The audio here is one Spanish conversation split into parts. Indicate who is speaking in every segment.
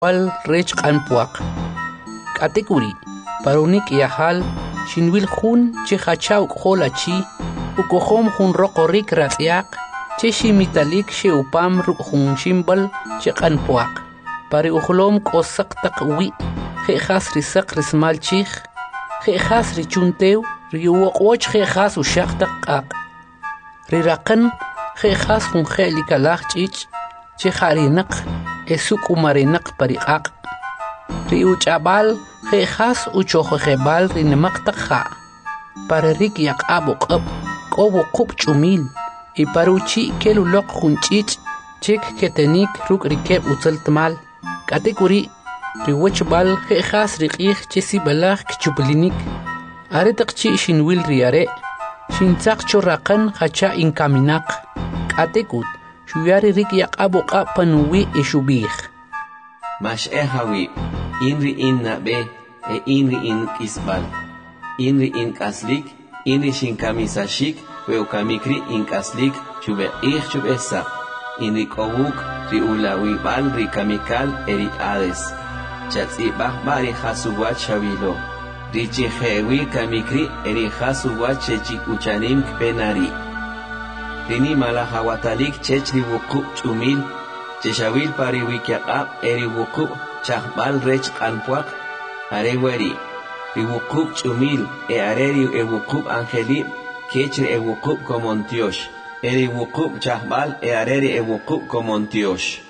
Speaker 1: Wal rech anpuak. Katekuri, parunik yahal, shinwil hun, che hachau kholachi, ukohom hun rokorik ratyak, che shimitalik she upam hun shimbal, che anpuak. Pari uhlom kosak tak wi, he has risak rismal chich, he has richunteu, riuoch he has ushak tak. Rirakan, he has hun helikalach chich, che harinak. Esuk umarinak pariqaq riu chabal khas uchojo jebal rinemak takha para rik yaqabu qab qobu qub chumil y paruchi kelulok junchich chek ketenik ruk rikeb utzaltmal katekuri riwech bal khas riqih chesi balagh kchublinik are taqchi shinwil riare shintzaq churaqan khacha inkaminak katekut Shuyari rik yaqabu qapanwi ishubih.
Speaker 2: Mash hawi inri in nabe inri in kisbal. Inri in kaslik, inri shinkamisa weokamikri in kaslik chube chubesa. Inri kowuk riulawi bal rikamikal eri ades. Chatsi bari hasuwat shavilo. Richi hewi kamikri eri hasuwat chechik uchanim kpenari. Rini mala hawatalik chechri wukup chumil, cheshawil pari wikiaqab eri wukup chahbal rech kanpuak, areweri, ri wukup chumil areri wukup angelib, kechri wukup komontiosh, eri wukup chahbal areri wukup komontiosh.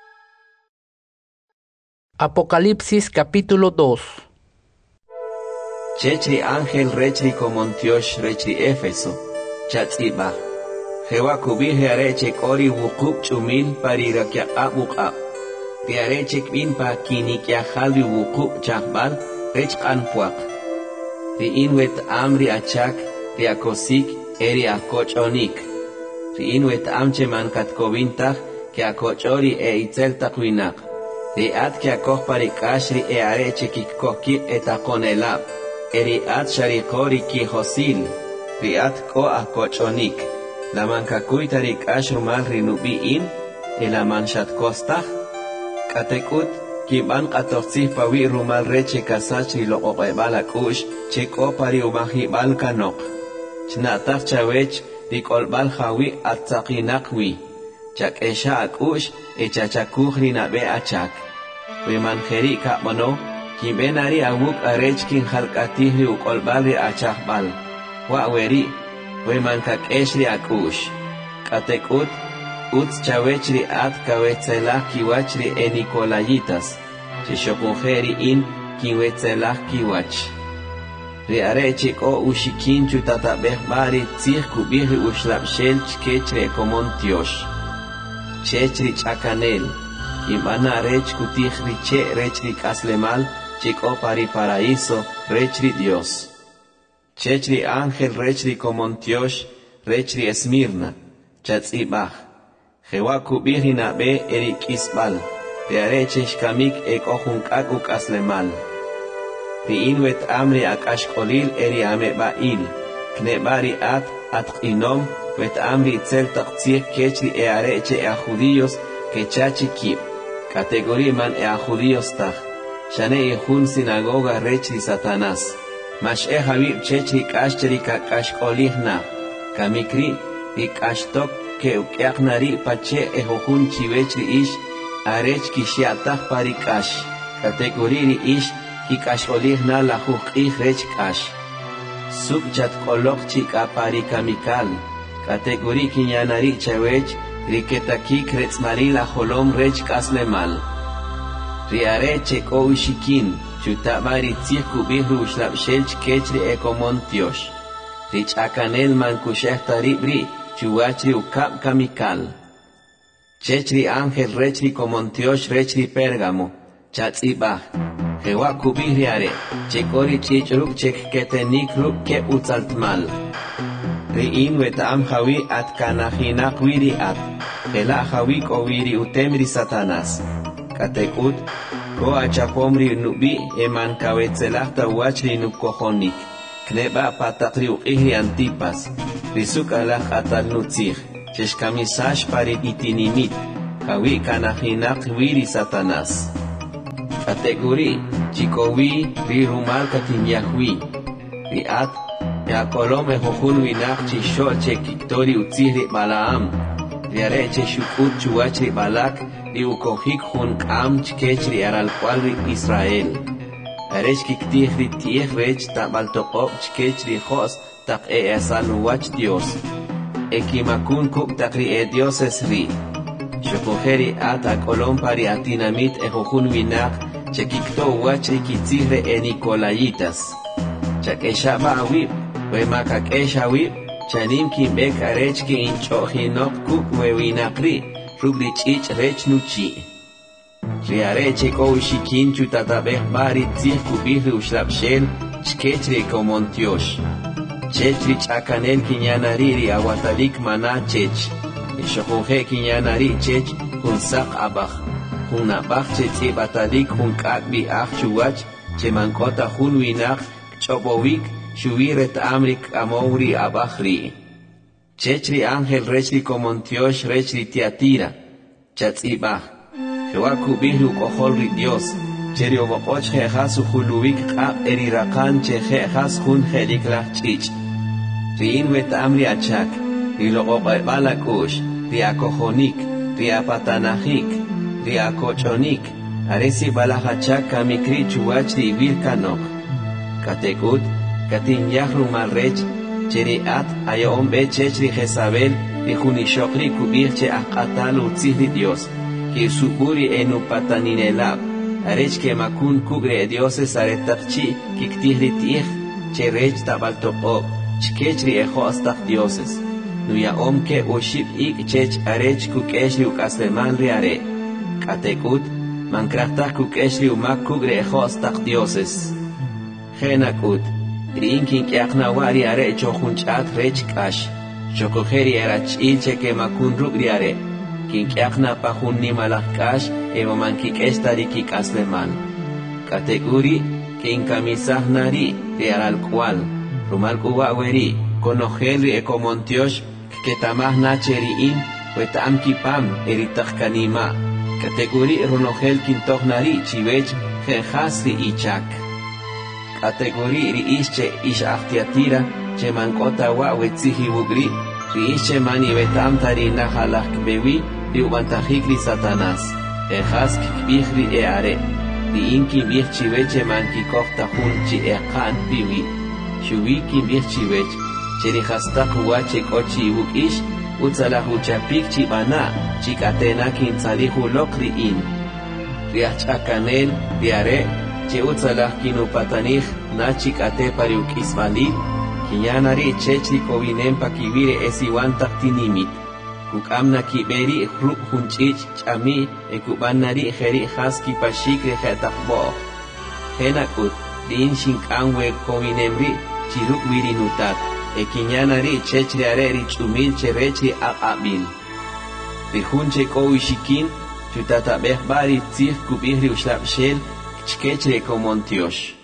Speaker 1: Apocalipsis capítulo 2.
Speaker 2: Chechri ángel rechri komontiosh rechri Éfeso, chatzibah. Jehová kubije areche kori wukup chumil parira kya abuqa. Ti areche kvin pa kini kya halvi wukup chahbal rech kanpuak. Ti inwet amri achak ti akosik eri akochonik. Ti inwet amche man katkovintak kya akochori itzel takwinak. Ti at kya koh parikashri areche kikkoki etakonelab. Eri at sharikori ki hosil. Ti at ko akochonik. La mancacuy tarik asho mal rinubiin, el amanchat costa, katekut, kiban katorzi pawi rumal reche kasachri lo oqebala kush, cheko pari umahi bal kanok. Chnatak chawech, rikolbal hawi atzakinakwi, chak esha akush, echachakuj rinabe achak. We manjeri kapmono, kibenari awuk arech kin halkatihri ukolbal achakbal. Waweri, we mankak eshri akush. Katekut, uts chawechri at kawetzelach kiwachri enikolayitas. Chishokunjeri in kiwetzelach kiwach. Riareche o ushikin chutatabeh bari tzich kubihri ushlapshel chkechre komontiosh. Chechri chakanel. Imana rech kutihri che rechri kaslemal, chiko pari paraíso, rechri Dios. Chechri ángel rechri komontiosh, rechri Esmirna, chatzibach. Jehová kubihri nabe eri kisbal, te areche shkamik ojunkakuk aslemal. Ti inwet amri akashkolil eri amebail, knebari at inom, wet amri itzel taktzir kechri areche judíos kechachi kib. Categoría man judíos tach, shane hun sinagoga rechri Satanás. Mash habib chechri kashcheri kakashkolihna, kamikri ikashtok ke ukyaknari pache ehohun chivechri ish, arech kishiatach parikash, kategoriri ish kikashkolihna la hukih rech kash. Suk chat kolok chika parikamikal, kategori kinyanari chawech, riketakik retzmari la holom rech kaslemal. Riareche ko ushikin, chutabari tzirku bihru shlapshelch kechri ekomontiosh. Rich akanel mankushech taribri, chuachri ukap kamikal. Chechri ángel rechri komontiosh rechri Pérgamo, chatzibah. Jehová kubihriare, chekori chichruk chek ketenik ruk ke utzaltmal. Riin wetam hawi at kanahinak wiri at, hela hawi ko wiri utemri Satanas. Katekut, ko achapomri nubi eman kawetzelachta wachri nukohonik. Kneba patatri uqihri antipas. Risuk alach atal nutzich. Cheshkamisash pari itinimit. Kawi kanahinak wiri Satanás. Kategori, chikowi, ri rumal katin yahwi. Ri at, ya kolome hojun winak chishol che kiktori utzihri balaam. Ri are che shukut chuachri balak, ri ukohik hun kam chkechri aral cual ri Israel. Aresh kiktihri tieh rech tabaltokop chkechri jos tak esanuach Dios. Ekimakun kuk takri dioses ri. Shokojeri ata kolom pari atinamit ejojun winak, chekikto wachri kitzihre enikolayitas. Chakeshaba awib, wemakakesha wib, chanim kimbek arech ki inchohinok kuk wewinakri, rubri chich rech nuchi. Riareche ko ushikin chutatabeh bari tzih kubihri ushlapshel, chkechri komontiosh. Chechri chakanel kinyanariri awatalik mana chech. Shokuje kinyanari chech hun sak abach. Hun abach chetzi batalik hun kakbi ach chuwach, che mankota hun winak, chobowik, shuviret amrik amouri abachri. Chechri ángel rechri komontiosh rechri tiatira, chatzibach. Jewaku bihlu koholri Dios, cheri obopoch jejas uhuluwik kab erirakan che jejas hun jeliklach chich. Riin wet amri achak, rilogobalakush, riakojonik, riapatanajik, riakochonik, aresi balahachak kamikri chuachri virkanok. Katekut, katin yahru malrech, cheri at ayom bechechri Jezabel, rijunishokri kubirche akatal utzihri Dios. Que suburi enu pataninelab, arech que makun kugre dioses aretakchi, kiktihri tih, cherech tabaltopo, chkechri ejo hasta dioses. Nuya omke uship ik chech arech kukeshri ukasleman riare. Katekut, mankrachtak kukeshri umak kugre ejo hasta dioses. Genakut, rinkin kiaknawari are chochunchat rech kash, chokojeri erach ilche que makun rugriare. Kinkiakna pahun ni malakash evo mankikestari kikasleman. Kategori kinkamisah nari de al cual rumal kuwaweri konohelri ekomontiosh ketamah nacheri in wetam kipam eritachkanima. Kategori runohel kintoh nari chivech jehasri ichak. Kategori ri ische ish achtiatira che mankota wa wetzihi bugri ri ische mani vetam tari nahalak bewi Riubantajikri Satanás, ejas kikbihri eare, riinki birchiveche mankikofta hunchi ekan piwi, shubiki birchivech, cherihastak huache kochi ukish, utzalahuchapik chibana, chikatena kintzalihu lokri in. Riachakanel, riare, che utzalach kinupatanich, na chikate pariukismali, kinyanari chechri kovinempa kivire esiwantak tinimit. Kukamna kiberi hruk hunchich chami ekubanari jeri haski pashikre jetakbo. Henakut din shinkanwe kovinemri chiruk virinutat ekinyanari chechri areri chumil cherechri akabil. Rihunche kowishikin chutatabeh bari tzih kubihri ushlapshel chkechre komontiosh.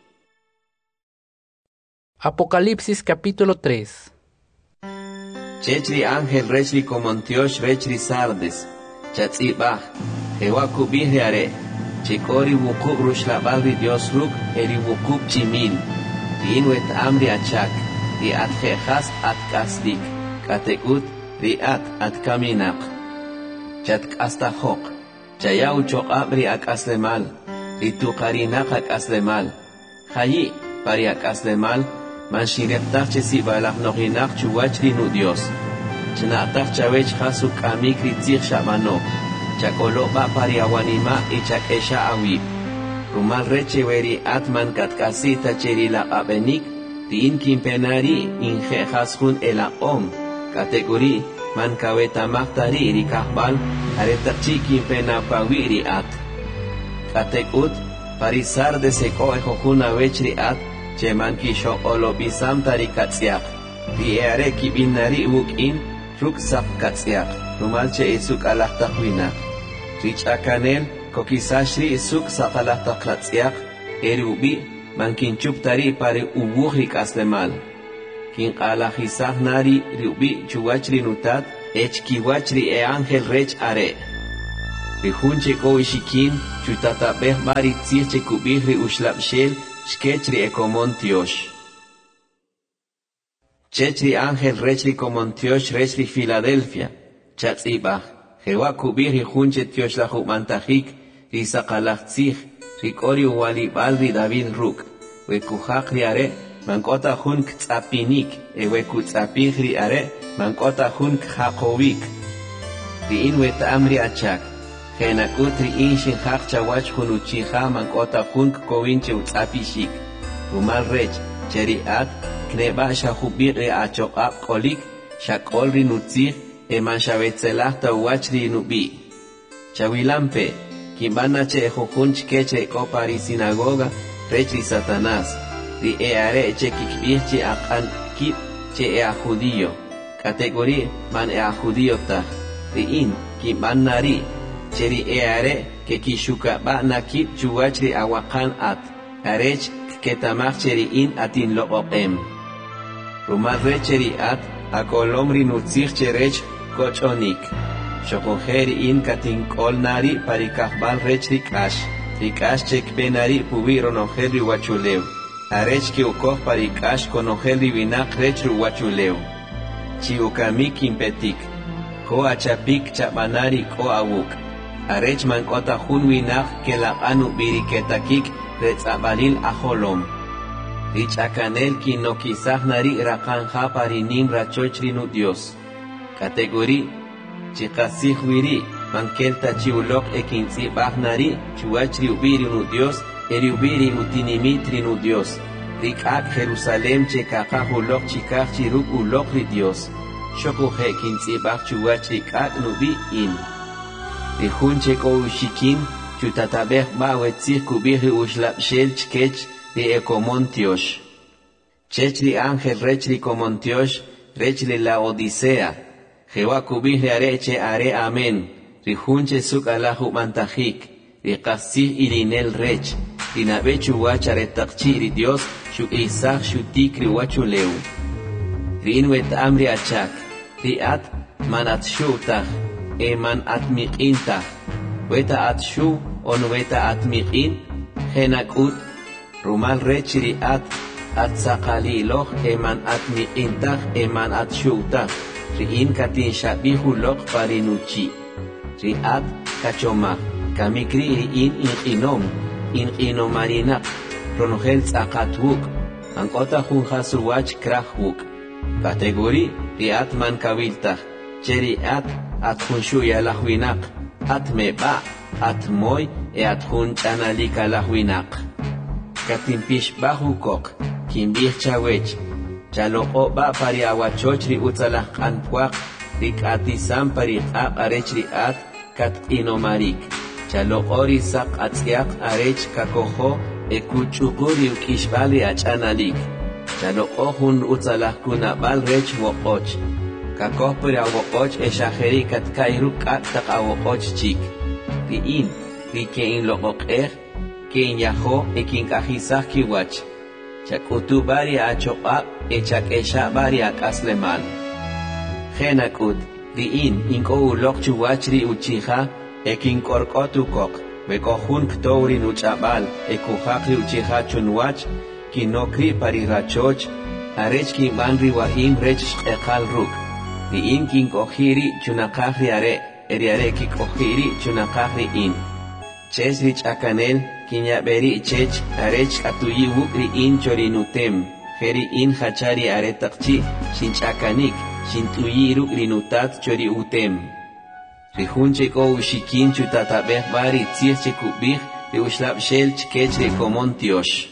Speaker 1: Apocalipsis capítulo 3.
Speaker 2: Chechri ángel rechri komontiosh rechri sardes, chatzibach, jewaku bihre chekori wukub rushlabagri Dios ruk eri wukub chimil, riinwet amri achak, riat jejas at kasdik, katekut riat at kaminak. Chatkastahok, chayau chokabri ak aslemal, ritukarinak ak aslemal, hayi pari ak aslemal, man shireptach che si balach nohinak chuwachri nu Dios. Chnatach chavech hasuk amikri tzich shamano. Chakolo ba pariawanima y chakesha awib. Rumal reche veri atman katkasita cheri la abenik. Tin kimpenari inje hasun ela om. Kategori man kaweta mahtari rikahbal aretachi kimpena pawiri at. Katekut parisar de seko ejojuna vechri at. Cheman kisho olobisam tarikatsiak, riere kibinari ukin, ruksak katsiak, rumalche isuk alahtahuina. Rich akanel, kokisashri isuk sakalahtaklatsiak, erubi, mankinchup tari pare ubuhrik aslemal. Kin alahisah nari riubi chuachri nutat, echkiwachri e ángel rech are. Rihunche ko ishikin chutatabeh bari tzirche kubihri ushlabshel shkechri ekomontiosh. Chechri Ángel rechri komontiosh rechri Filadelfia. Chatzibah. Jewa kubihri hunche tiosh la humantajik risaqalachtzich rikori uwalibal ri David Ruk. Wekuhak ri are mankota hun ktzapinik weku tzapich ri are mankota hun khakovik. Ri in weta amri achak. Genakut ri in shin hak chawach hun uchiha mankota hun kovinche utzapishik. Umal rech cheriat kneba shahubir achoqab kolik shakol ri nutzich eman shavetzelah tawach ri nubi. Chawilampe Kimbana che jujunch keche kopari sinagoga rechri Satanás. Ri eare che kikbirchi akan kip che ea judío. Categoría man ea judío ta. Ri in kimbana ri che ri eare que kishuka ba na kip chuachri awakan at. Arech ketamach che ri in atin loqem. Rumal recheri at akolomri nutzich che rech kochonik. Shokojeri in katin kol nari parikahbal rech rikash. Rikash chek benari pubiro nojeri wachuleu. Arech ki ukoh parikash konojeri vinak rech ruwachuleu. Chiukamik impetik. Ko achapik chabanari ko awuk. Arech mankota hun vinak ke la anu biriketakik retzabalil aholom. Rich akanel ki no kisah nari rakanja parinim rachochri nu Dios. Categoría Chikasih wiri, mankelta chiulok ekinzi bahnari, chuachri ubiri nu Dios, eri ubiri utinimitri nu Dios. Rikak Jerusalem chekakahulok chikak chiruk ulok ri Dios. Shokuhe kinzi bah chuachri kak nubi in. Rihun cheko ushikin, chutatabeh bawetzir kubihi ushlap shel chkech ri ekomontiosh. Chechri Ángel rechri komontiosh, rechri la Odisea. Jehová kubihri areche are amen. Rihunche suk alahu mantajik. Rikasih irinel rech. Rinabechu wachare takchi ri Dios. Shuk isach shutik ri wachuleu. Rinwet amri achak. Riat man atshu tach. Eman atmiqin tach. Weta atshu on weta atmiqin. Henakut. Rumal rech riat. Atsakali loch eman atmiqin tach. Eman atshu tach. Riin katin shabihu lok parinuchi. Riat kachoma. Kamikri riin in marinak. Pronogel tzakatvuk. Ankota hun hasuwach krahvuk. Categoría riat man kaviltach. Cheriat at hun shuya lahwinak. At meba. At moy at hun chanalika lahwinak. Katin pishbahu kok. Kimbih chawech. Chaloko ba pari awachochri utzalah kanpuak rikati sam pari arechri at kat inomarik. Chalokori sak atziak arech kakoho ekuchukuri ukishbali achanalik. Chaloko hun utzalah kunabal rech wokoch. Kakoh pari awokoch eshaheri kat kairu kat tak awokoch chik. Riin rikein lokokeh kein yaho ekin kahisah kiwach. Chakutu bari achoqab echak esha bari akaslemal. Genakut riin inko ulok chuwachri uchiha ekin korkotu kok bekohun ktouri nuchabal ekuhakri uchiha chunwach kinokri pari rachoch arech kin banri wahim rech ekal ruk riin kin kohiri chunakahri are eriare ki kohiri chunakahri in chesrich akanel kinyaberi chech arech atuyi wukri in chorinutem feri in hachari aretakchi shinchakanik shintuyi rukri nutat chori utem rihunche ko ushikin chutatabeh bari tzirche kubih ri ushlab shel chkech ri komontiosh.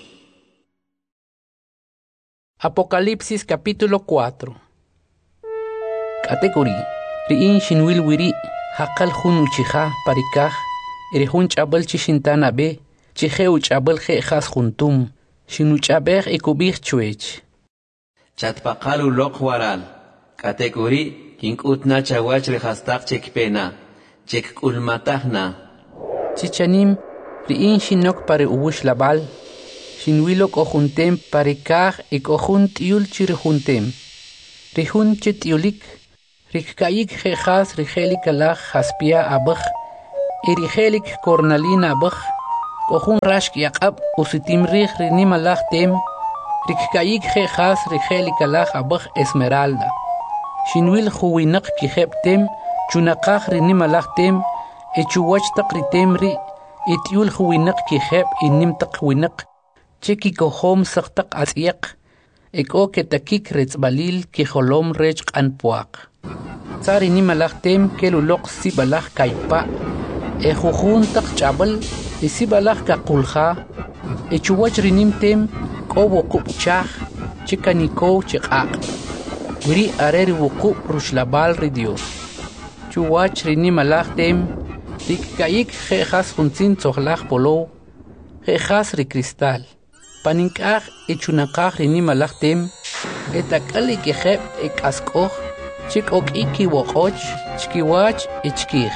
Speaker 1: Apocalipsis capítulo 4. Categoría Riin shinwil wiri hakal hun uchiha parikah erihun chabal chishintana be chihe uchabal je khas juntum shinu chabeh ekubih chuech
Speaker 2: Chatpaqalu lok waral categoría kinkutna chawach rehastak chekpena chek ulmatahna
Speaker 1: chichanim riin shinok pare ubush labal shinwilok ojuntem parikah ekojunt yul chirjuntem rihun chetiulik rikkayik je khas rihelik alach haspia abach irigelik cornalina baj kohun rashk yaqab usitim rih rinima lachtem rikkayik je khas rigelik alaj abaj esmeralda shinwil khuwinak kiheptem chunaqaj rinima lachtem echuwach taqritem ri ityul khuwinak kihep inim taqwinak cheki kohom saqtaq asyaq eko ketakik retzbalil kiholom rech qanpuaq Tsari ni malachtem keluloq sibalach kaipa jujun taq chabal sibalach kakulja chuwach rinimtem kobo kupchaj chikaniko chiqaq wiri areri wuqub rushlabal ri Dios chuwach rini malachtem rikkayik jejas juntzin tzohlaj polo jejas ri cristal paninkaj chunaqaj rini malachtem etakali kejeb ekaskoj chikok iki woqoch chkiwach ichkij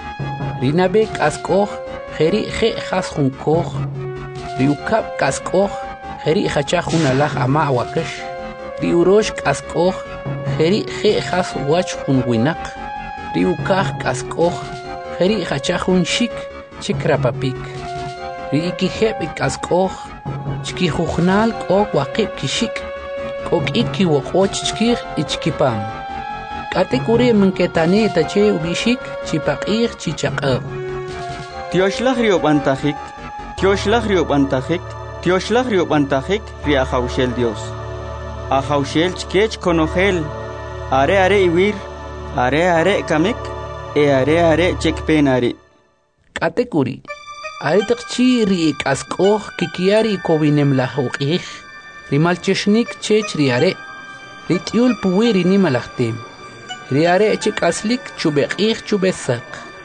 Speaker 1: rinabe kaskoj jeri je jas junkoj riukab kaskoj jeri hachaj junalaj ama wakash riurosh kaskoj jeri je jas wach junwinak riukaj kaskoj jeri hachaj junshik chikrapapik riikijeb kaskoj chkijujnal k'ok waqib kishik k'ok iki woqoch chkij ichkipam Katekuri menketani tache ubishik chipaqih chichaqab.
Speaker 3: Tioshlah riobantajik, tioshlah riobantajik, tioshlah riobantajik riajaushel Dios. Ajaushel chkech konogel, are iwir, are kamek, are chekpenari.
Speaker 1: Katekuri, are takchi riik askoh kikiari kobinem lahuqih, rimalcheshnik chech riare, ritiul puwiri nimalachtem. Riare chik aslik chubeqih chubesak.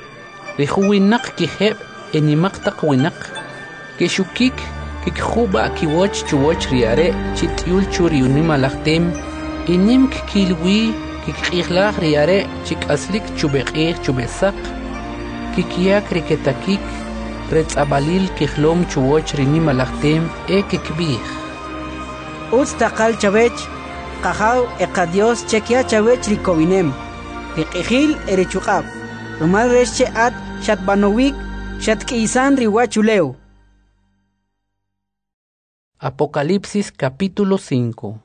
Speaker 1: Rihuwinak kiheb enimak taqwinak. Kishukik kikhuba kiwoch chuwoch riare chitiul churiunima lachtem. Inim kikilwi kikihlah riare chik aslik chubeqih chubesak. Kikiak riketakik retzabalil kihlom chuwoch rinima lachtem kikbih.
Speaker 4: Taqal chavech. Qajaw eqadios chekia chawech rikovinem riqijil erechuqab rumal resche at shatbanowik shatkisan riwachuleu.
Speaker 1: Apocalipsis capítulo 5.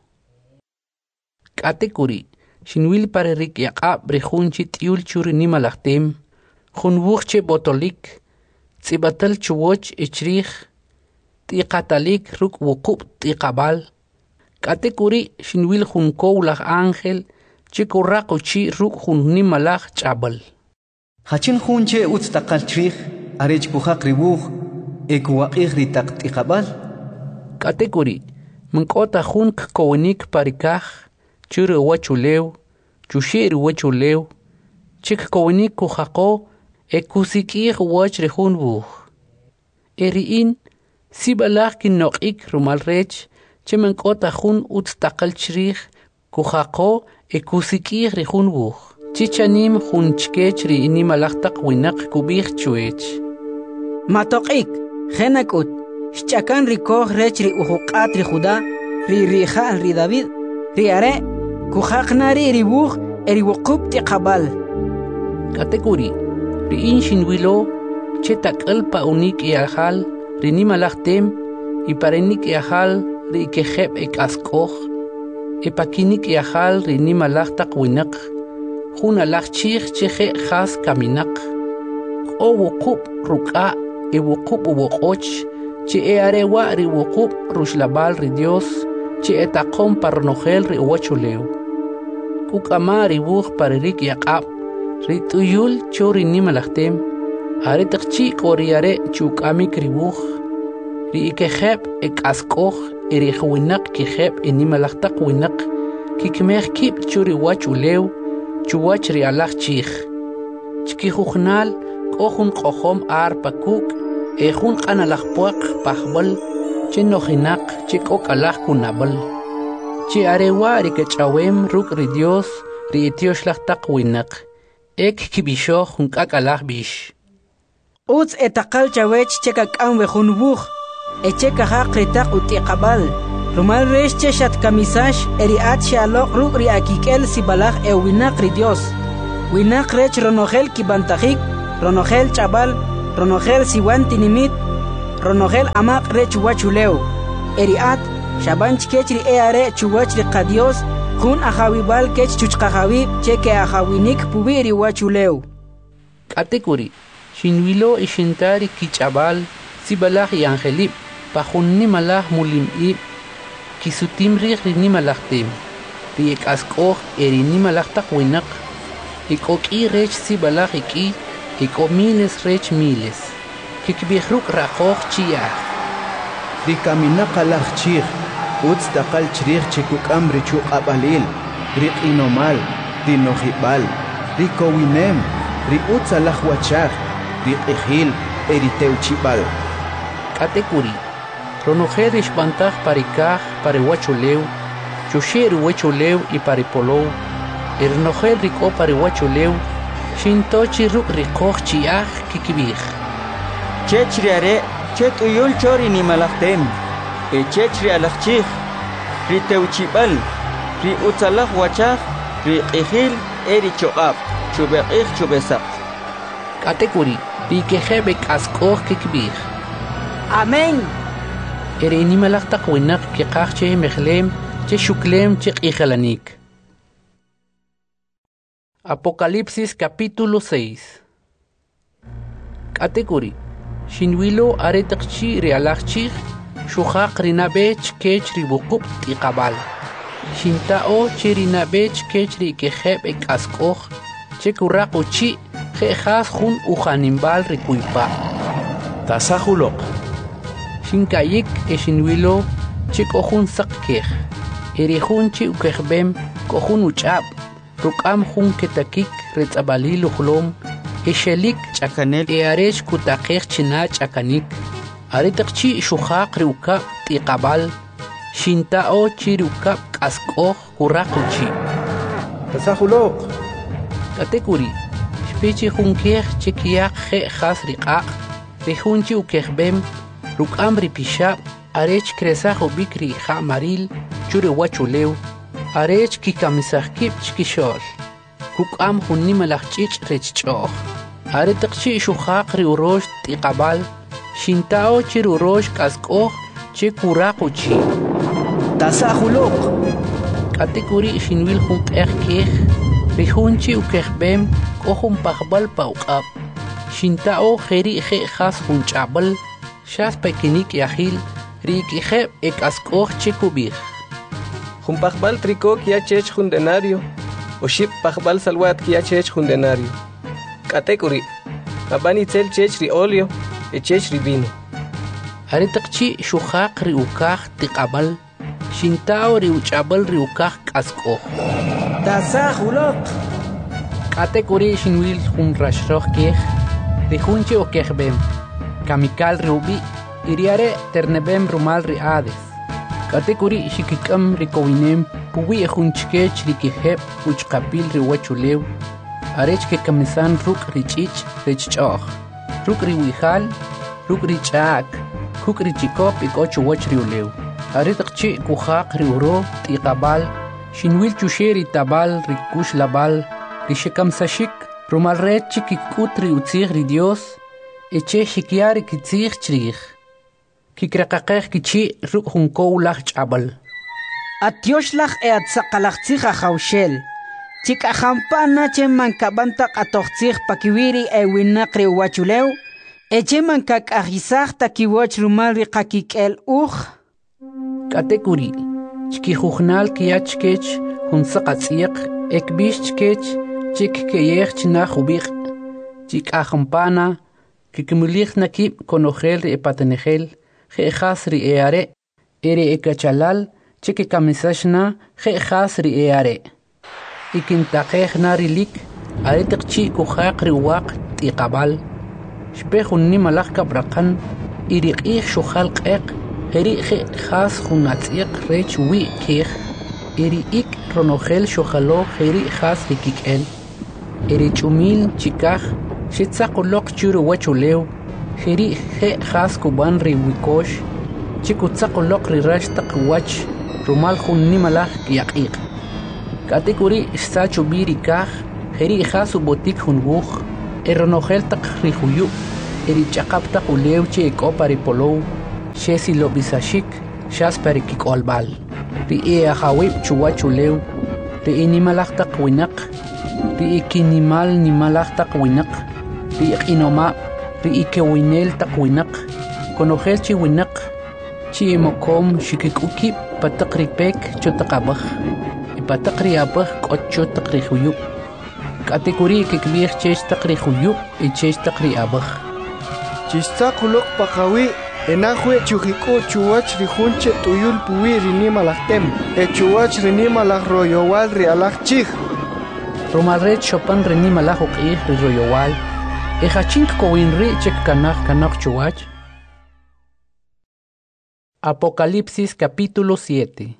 Speaker 1: Katekuri shinwil pare rik yaqab rejunchi tiul churini malachtem junwuchche botolik tsibatal chuwoch ichrij tiqatalik ruk wuqub tiqabal Katekuri shinwil junkow laj ángel chikurraqo chi ruk junni malaj chabal.
Speaker 5: Hachin junche utstaqal chrij arech kuhaq ribuj ekuwaqij ritaq tiqabal.
Speaker 1: Katekuri mankota junk kowenik parikaj churu wachulew chushir wachulew chik kowenik kuhaqo ekusikij wach rejun buj. Eriin sibalaj kinoqik rumal rech Chemen kota jun utstaqal chrij kuhaqo ekusikij rijun buj. Chichanim jun chkech ri inimalachtaq winak kubij chuech.
Speaker 4: Matoqik, jenakut, shchakan rikoj rech ri ujuqat ri Judá, ri rija ri David, ri are, kuhaqnari ri buj eri wuqub tiqabal.
Speaker 1: Katekuri, ri inshinwilo, chetakal pa unik iahal, ri inimalachtem, y parenik iahal, ri kejeb askoj epakinik yahal ri nimalaj taqwinak jun alaj chij cheje jas kaminak o wuqub ruk'a wuqub woqoch che arewa ri wuqub rushlabal ri Dios che etaqom parnojel ri wachulew kuk'ama ri buj parerik yaqab ri tuyul chori nimalajtem are taqchi qoriare chuk'amik ri buj ri kejeb askoj erihuinak kijeb inimalajtaq winak kikmej kib churi wachulew chuwach ri alaj chij chkijujnal k'ojun q'ojom ar pakuk jun q'analaj puaq pajb'al chenojinak chik'ok alaj kunab'al chi arewa ri kech'awem ruk' ri Dios ri itioxlajtaq winak kibixoj jun k'ak' alaj bix
Speaker 4: Utz etaqal chawech chekak'am wejun buj Echeka haqritaq utiqabal rumal resche shat kamisash eriat shaloq ruk ri akikel sibalaj winaq ri Dios winaq rech ronogel kibantajik ronogel chabal, ronogel siwan tinimit, ronogel amaq re chuwachuleu. Eriat, shabanch kechri eare chuwachri qadios, kun ajawibal kech chuchqajawib cheke ajawinik pubiri wachuleu.
Speaker 1: Katekuri, shinwilo ishintari kichabal, sibalaj y angelib, pajunni malaj mulimib, kisutim rini malajtim, riek askoj erini malajtak winak, ikoki rech sibalaj iko miles rech miles, kikbihruk rakoj chiyah.
Speaker 5: Rikaminaqa laqchij, utz taqal chrij chikuk'am richuq abalil, riq'inomal, rinojibal, rikowinem, riutza lajwachaj, riq'ijil, eriteuchibal.
Speaker 1: Katekuri, ronojer ishbantaj parikaj pariwachuleu, chusher wachuleu y paripolou, ernojer riko pariwachuleu, shintochi ruk rikoj chiyaj kikibij.
Speaker 3: Chechri are, chet uyul chori ni malaktem, chechri alakchij, ri teuchibal, ri utzalaj wachaj, ri qijil, eri choqab, chubeqij chubesaq.
Speaker 1: Katekuri, ri kejebek askoj kikibij.
Speaker 4: Amén.
Speaker 1: Erini malaktak winak kikaj che mejlem, che shuklem che qijalanik. Apocalipsis capítulo 6. Katekuri, shinwilo aretakchi realachchi, shuhaq rinabech kech ribukup tiqabal. Shintao che rinabech kech ri kejeb ek askoj, che kurraquchi, jejas jun ujanimbal rikuipa.
Speaker 2: Tasahulok.
Speaker 1: Shinkayik e shinwilo che kohun sakkej. Erihun che ukejbem kohun uchab. Rukam jun ketakik retzabalil uhlom. Eshelik
Speaker 3: chakanel
Speaker 1: earech kutakej china chakanik. Aretakchi shuhaq riuka tiqabal. Shintao chi riuka kaskoj kurraquchi.
Speaker 5: Tasahulok.
Speaker 1: Katekuri, shpechi jun kej che kiyak je jas riqaq. Rihun chi ukejbem. Rukam ripishab, arech kresaj ubikri ha maril, chure wachuleu, arech kikamisaj kip chkishol. Kukam hunni malachchich rechchoh. Aretakchi shuhaq ri urosh tiqabal, shintao chir urosh kaskoh, che kuraquchi.
Speaker 5: Tasahulok.
Speaker 1: Katekuri shinwil jun kej, rihunchi ukejbem, kohun pahbal pauqab. Shintao jeri je jas jun chabal, Shas pekinik yahil, rikijeb ek askoj chikubij.
Speaker 6: Jumpajbal tricó kia chech jundenario, o ship pajbal salwat kia chech jundenario. Katekuri, abani tel chech ri olio, e chech ri vino.
Speaker 1: Aretakchi shuhaq ri ukaj tiqabal, shintao ri uchabal ri ukaj kaskoj.
Speaker 4: Tasahulok.
Speaker 1: Katekuri shinwil jun rashroj kej, rihunchi o kejbem. Kamikal rubi, iriare ternebem rumal riades. Katekuri shikikam rikowinem, puwi ejunchkech rikiheb, uchkapil riwachuleu, arech ke kamisan ruk richich rechchoh, ruk riwihal, ruk richak, kuk richikop ikochu wach riuleu. Aretakchi kuhaq riuro, tiqabal, shinwil chusheri tabal, rikush labal, rishikam sashik, rumal rechi kikut riutzig ri Dios, eche shikiari kitzig chrij. Kikrakaqej kichi ruk junkow lach chabal.
Speaker 4: Atioslach atzaqalachtzig ajawshel. Chikajampana che mankabantak atochtzig pakiwiri ewinaq riwachuleu. Eche mankakajisaj takiwach rumal riqakikel uj.
Speaker 1: Katekuri, chkijujnal kiachkech junsaqatziq ekbish chkech chikkeyej chinaj ubij. Chikajampana Kikimulih nakib konojel ri epatenejel, jejas ri eare, ere ekachalal, cheke kamisashna, jejas ri eare. Ikintakej narilik, aretekchi kujaq ri waq tiqabal. Shpejun nimalaj kabrakan, iriqij shuhal qeq, eri jejas junatziq rech wi kej, eri ik ronojel shuhalo eri jas rikikel, eri chumil chikaj, Shitzakulok churu wachuleu, heri he has kuban ri wikosh, chikutzakulok ri rashtaq wach, rumal hun nimalaj kiaqiq. Katekuri sachu biri kaj, heri has ubotik hun wuj, Eronogel tak rihuyu, eri chakap tak ulew che eko pari polow, shesi lobisashik, shas pari kikolbal. Ri e ahawib chuwa chulew, ri inimalak tak winak, ri ikinimal nimalak tak winak, ri ikinoma, ri ikewinel tak winak, konogel chi winak, chi emokom shikikuki patak ripek chotakabah, ipatak riabah kocho tak rihuyu. Kategori kekbir chech takri khuyup e chech takri abah.
Speaker 7: Chista kulok pakawi enahwe chuhiku chuwach rihunche tuyul puwi rini malaktem e chuwach rini malak royowal rialak chih.
Speaker 1: Romalret chopan rini malak uqih ri royowal e hachink kowin ri chek kanak chuwach. Apocalipsis capítulo 7.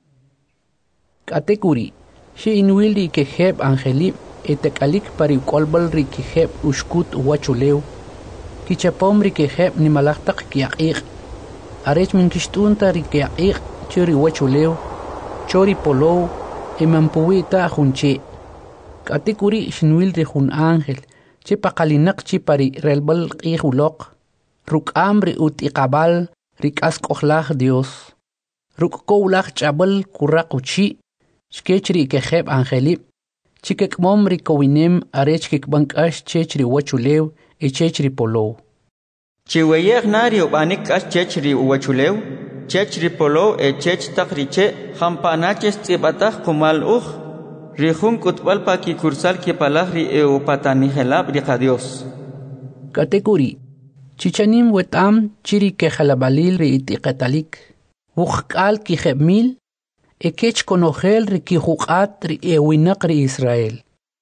Speaker 1: Kategori shi inwili keheb angelip etekalik pari kolbal ri kiheb ushkut wachulew kichapom ri kiheb ni malaktak kiaqiq arech min kishtunta ri kiaqiq churi wachulew chori polow emampuita junche katikuri shinwil ri jun ángel che paqalinak chi pari relbal qihuloq ruk amri utiqabal ri kaskohlaj Dios ruk kowlaj chabal kuraquchi shkechri kiheb angelip Chikek mom rikowinem arech kikbankash chechri wachulew e chechri polow.
Speaker 3: Chiweyeg nario banik ash chechri wachulew, chechri polow e chech takriche, hampanaches tibatach kumal rihun kutbal pa ki kursal ki palahri e upatanihelab rikadios.
Speaker 1: Kategori Chichanim wetam chiri kehalabalil ri itiqatalik. Wukhkal ki khemil ekech konogel ri kihuqat ri ewinak ri Israel.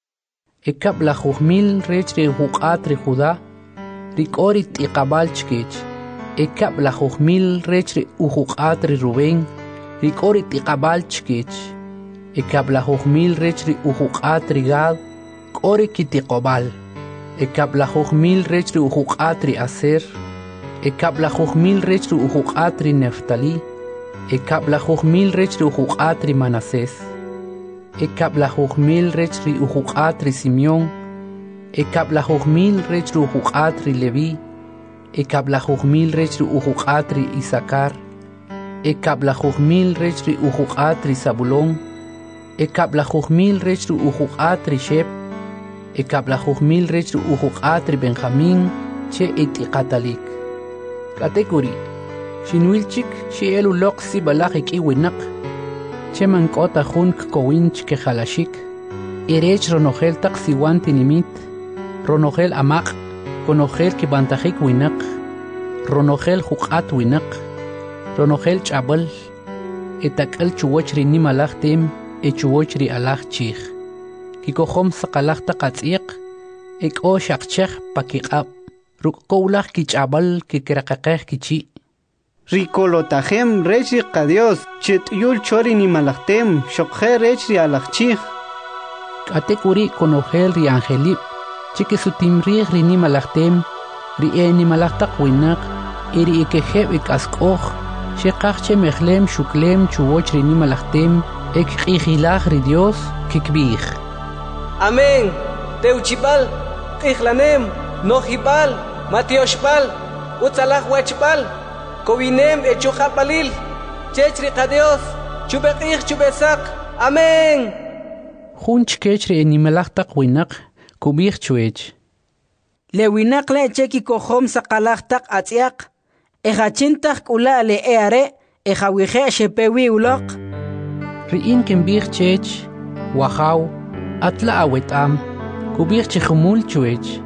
Speaker 1: Ekab la juhmil rech ri huqat ri Judá, ri kori tiqabal chkech. Ekab la juhmil rech ri uhuqat ri Rubén, ri kori tiqabal chkech. Ekab la juhmil rech ri uhuqat ri Gad, kori kitiqobal. Ekab la juhmil rech ri uhuqat ri Aser. Ekab la juhmil rech ri uhuqat ri Neftali. Ekab la juhmil rech ri uhuqat ri Manasés. Ekab la juhmil rech ri uhuqat ri Simeón. Ekab la juhmil rech ri uhuqat ri Leví. Ekab la juhmil rech ri uhuqat ri Isaacar. Ekab la juhmil rech ri uhuqat ri Zabulón. Ekab la juhmil rech ri uhuqat ri Shep. Ekab la juhmil rech ri uhuqat ri Benjamín che itiqatalik. Kategori Shinwilchik shi elu lok si balakik iwinak. Che mankota junk kowinch ke halashik. Irech ronogel tak siwan tinimit. Ronogel amak. Konogel ki bantajik winak. Ronogel huqat winak. Ronogel chabal. Etakal chuwach ri nimalach tem. E chuwach ri alach chich. Kikohom sakalach takatsiq. Ek o shakchech pakiqab. Ruk kowlach ki chabal ki kirakakech ki chi.
Speaker 7: Rikolotajem rechri qadios chet yul chori ni malaktem shokhe rechri alakchih.
Speaker 1: Katekuri konogel ri angelip chike sutimri ri ni malaktem ri e ni malaktak winak iri ikeheb ikaskoh shekach che mechlem shuklem chuwoch ri ni malaktem ek qihilach ri Dios kikbih.
Speaker 6: Amén. Teuchipal, qichlanem, nohibal, matioshpal, utzalach wachpal. Kowinem echuhapalil, chechri qadios, chubeqih chubesak, amén.
Speaker 1: Junch kechri animalachtak winak, kubih chuech.
Speaker 4: Le winak le cheki kohom sakalachtak atziak, ejachintak ula le eare, ejawihe shepewi ulok.
Speaker 1: Riin kembih chech, wahaw, atla awetam, kubih chihumul chuech.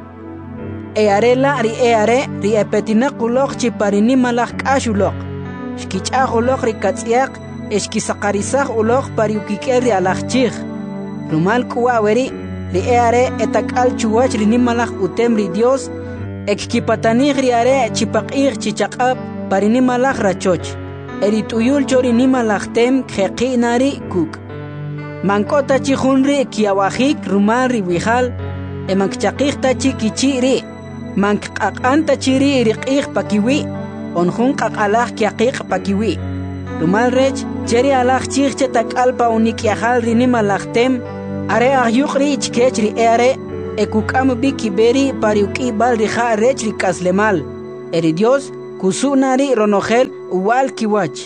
Speaker 4: Earela ri epetinak ulok chiparini malak ashulok. Shkichah ulok ri katsiak, eshkisakarisah ulok pariukiker ri alachchich. Rumal kuaweri ri etakal chuwach ri nimalak utem ri Dios, ekkipatanich ri chipakich chichakab parini malak rachoch. Erituyul chori nimalak tem kheqi nari kuk. Mankota chihunri kiawahik rumal ri wihal, emakchakich tachi kichiri. Mankaqanta chiri riqih pakiwi onjun qaqalaj kiaqiq pakiwi rumal rech cheri alaj chigche takalpa unikiajal rinima lajtem are ayuqri ichkechri ere ekukam biki beri pariuki bal rija rech rikaslemal. Eri Dios kusunari ronogel uwal kiwach.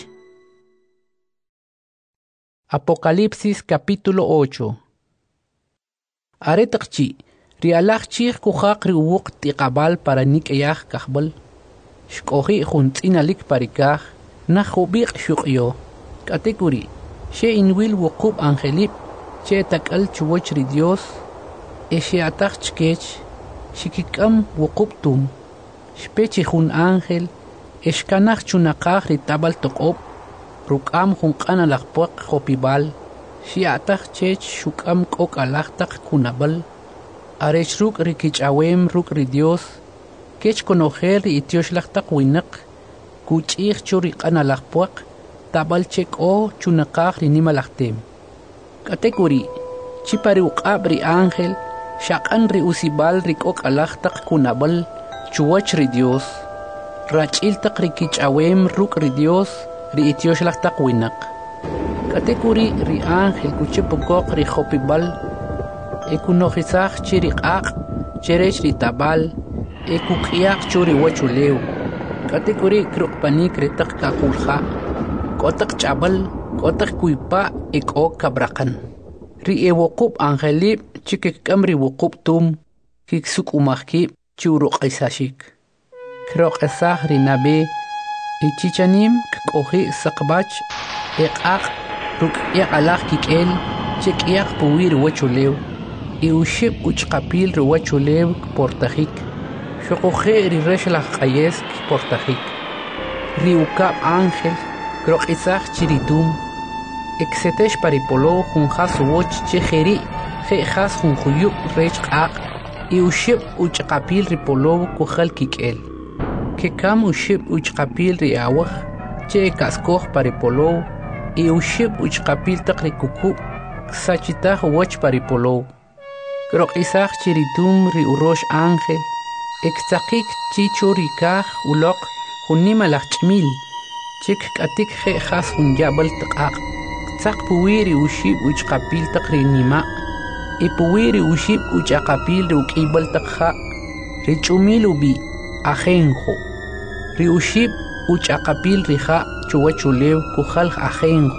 Speaker 1: Apocalipsis capítulo 8. Aretakchi, rialach chich kujak riwuk tiqabal para nikeyach kahbal. Shkohi juntinalik parikach, nahubiq shukyo. Katekuri, she inwil wukub angelip, che takal chuwach ri Dios, she atach chkech, shikikam wukub tum. Shpechi jun ángel, eskanach chunakach ritabal tokob, rukam jun kanalakpuak hopibal, shiatach chech shukam kok alachtak kunabal, arech ruk rikich awem ruk ri Dios, kech konojer itioshlachtak winak, kuchich churi kanalakpuak, tabal chek o chunakach rinimalachtem. Katekuri, chipari ukab ri ángel, shakan ri usibal rikok alachtak kunabal, chuwach ri Dios, rachiltak rikich awem ruk ri Dios, ri itioshlachtak winak. Katekuri ri ángel kuchipukok ri hopibal, ekunojizach chiriqaq, cherech ri tabal, ekukiak churi wachuleu. Katekuri krukpanik ritak kakulha, kotak chabal, kotak kuipa ekok kabrakan. Ri ewokub angelip chikikam ri wokub tum, kiksuk umahkip, churuk isashik. Krok esah ri nabe, ichichanim kohi sakbach, ekaq, ruk alach kikel, chek puwir wachuleu, iuship uchkapil ri wachuleu portajik, shokoje ri reshlach ayes portajik. Ri ukab ángel, krok esah chiritum, exetesh paripolo junjas woch chejeri, jejas junjuyuk rechqaq, iuship uchkapil ri polo kujal kikel. Kekam uship uchkapil ri awaj, che kaskoj paripolo, iuship uchkapil takri kuku, sachitah wach paripolo. Krok isach chiritum ri urosh ángel, extakik chicho rikaj ulok, junimalach chmil, chik katik jejas junyabal taqaq, tsak puwiri uship uchkapil takri nima, ipuwiri uship uchakapil ri ukibal takha, ri chumil ubi, ajenjo. Ri uship uchakapil rija chuwachulew kujal ajenjo.